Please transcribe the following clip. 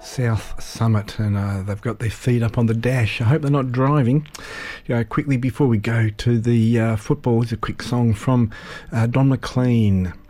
South Summit, and they've got their feet up on the dash. I hope they're not driving. Quickly before we go to the football, here's a quick song from Don McLean.